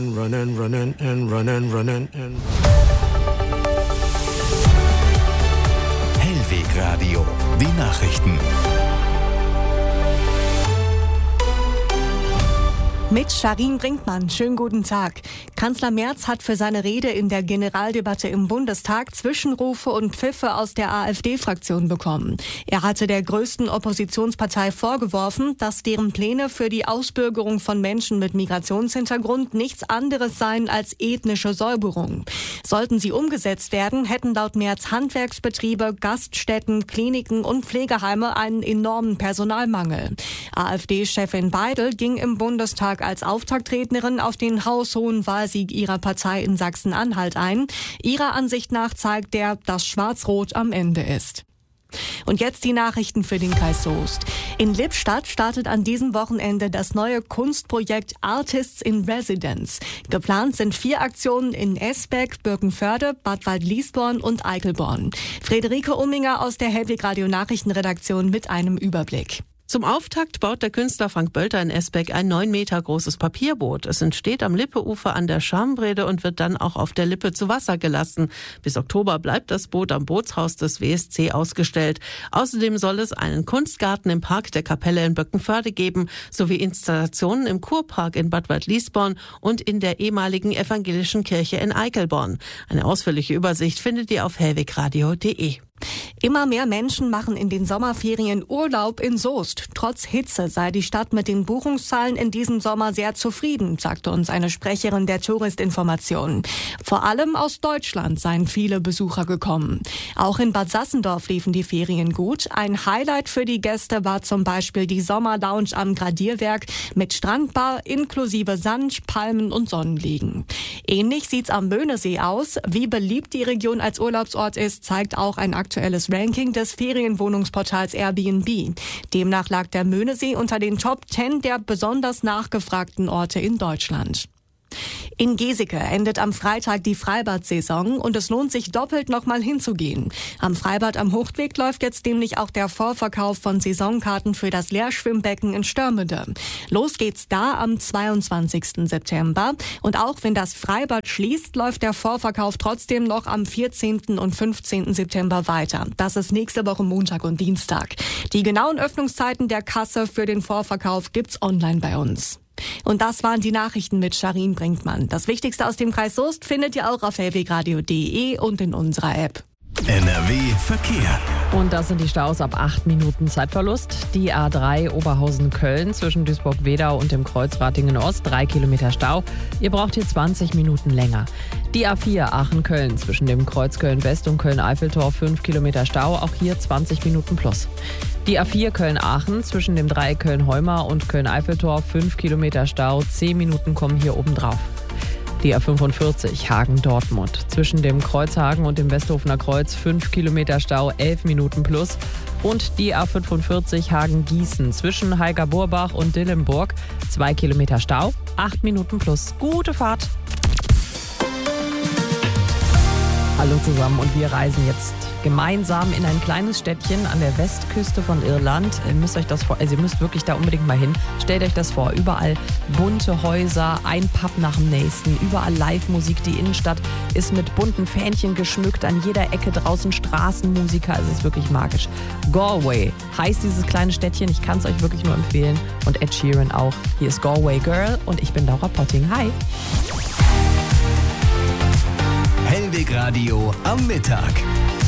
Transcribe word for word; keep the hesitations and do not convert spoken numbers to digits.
Running, running and running, running and Hellweg Radio, die Nachrichten. Mit Sharin Brinkmann. Schönen guten Tag. Kanzler Merz hat für seine Rede in der Generaldebatte im Bundestag Zwischenrufe und Pfiffe aus der AfD-Fraktion bekommen. Er hatte der größten Oppositionspartei vorgeworfen, dass deren Pläne für die Ausbürgerung von Menschen mit Migrationshintergrund nichts anderes seien als ethnische Säuberung. Sollten sie umgesetzt werden, hätten laut Merz Handwerksbetriebe, Gaststätten, Kliniken und Pflegeheime einen enormen Personalmangel. AfD-Chefin Beidel ging im Bundestag als Auftaktrednerin auf den haushohen Wahlsieg ihrer Partei in Sachsen-Anhalt ein. Ihrer Ansicht nach zeigt der, dass Schwarz-Rot am Ende ist. Und jetzt die Nachrichten für den Kreis Soest. In Lippstadt startet an diesem Wochenende das neue Kunstprojekt Artists in Residence. Geplant sind vier Aktionen in Esbeck, Birkenförde, Bad Waldliesborn und Eickelborn. Friederike Umminger aus der Hellweg Radio Nachrichtenredaktion mit einem Überblick. Zum Auftakt baut der Künstler Frank Bölter in Esbeck ein neun Meter großes Papierboot. Es entsteht am Lippeufer an der Schambrede und wird dann auch auf der Lippe zu Wasser gelassen. Bis Oktober bleibt das Boot am Bootshaus des W S C ausgestellt. Außerdem soll es einen Kunstgarten im Park der Kapelle in Birkenförde geben, sowie Installationen im Kurpark in Bad Waldliesborn und in der ehemaligen evangelischen Kirche in Eickelborn. Eine ausführliche Übersicht findet ihr auf hellwegradio punkt de. Immer mehr Menschen machen in den Sommerferien Urlaub in Soest. Trotz Hitze sei die Stadt mit den Buchungszahlen in diesem Sommer sehr zufrieden, sagte uns eine Sprecherin der Touristinformation. Vor allem aus Deutschland seien viele Besucher gekommen. Auch in Bad Sassendorf liefen die Ferien gut. Ein Highlight für die Gäste war zum Beispiel die Sommerlounge am Gradierwerk mit Strandbar inklusive Sand, Palmen und Sonnenliegen. Ähnlich sieht's am Möhnesee aus. Wie beliebt die Region als Urlaubsort ist, zeigt auch ein aktuelles Ranking des Ferienwohnungsportals Airbnb. Demnach lag der Möhnesee unter den Top zehn der besonders nachgefragten Orte in Deutschland. In Geseke endet am Freitag die Freibad-Saison und es lohnt sich doppelt nochmal hinzugehen. Am Freibad am Huchtweg läuft jetzt nämlich auch der Vorverkauf von Saisonkarten für das Leerschwimmbecken in Störmede. Los geht's da am zweiundzwanzigsten September. Und auch wenn das Freibad schließt, läuft der Vorverkauf trotzdem noch am vierzehnten und fünfzehnten September weiter. Das ist nächste Woche Montag und Dienstag. Die genauen Öffnungszeiten der Kasse für den Vorverkauf gibt's online bei uns. Und das waren die Nachrichten mit Sharin Brinkmann. Das Wichtigste aus dem Kreis Soest findet ihr auch auf hellwegradio punkt de und in unserer App. N R W Verkehr. Und das sind die Staus ab acht Minuten Zeitverlust. Die A drei Oberhausen-Köln zwischen Duisburg-Wedau und dem Kreuz Ratingen-Ost, drei Kilometer Stau. Ihr braucht hier zwanzig Minuten länger. Die A vier Aachen-Köln zwischen dem Kreuz Köln-West und Köln-Eiffeltor, fünf Kilometer Stau, auch hier zwanzig Minuten plus. Die A vier Köln-Aachen zwischen dem Dreieck Köln-Heumar und Köln-Eiffeltor, fünf Kilometer Stau, zehn Minuten kommen hier oben drauf. Die A fünfundvierzig Hagen-Dortmund zwischen dem Kreuzhagen und dem Westhofener Kreuz, fünf Kilometer Stau, elf Minuten plus. Und die A fünfundvierzig Hagen-Gießen zwischen Heiger-Burbach und Dillenburg, zwei Kilometer Stau, acht Minuten plus. Gute Fahrt! Hallo zusammen und wir reisen jetzt gemeinsam in ein kleines Städtchen an der Westküste von Irland. Ihr müsst euch das vor, also ihr müsst wirklich da unbedingt mal hin. Stellt euch das vor, überall bunte Häuser, ein Pub nach dem nächsten, überall Live-Musik. Die Innenstadt ist mit bunten Fähnchen geschmückt, an jeder Ecke draußen Straßenmusiker. Es ist wirklich magisch. Galway heißt dieses kleine Städtchen, ich kann es euch wirklich nur empfehlen. Und Ed Sheeran auch. Hier ist Galway Girl und ich bin Laura Potting. Hi! Hellweg Radio am Mittag.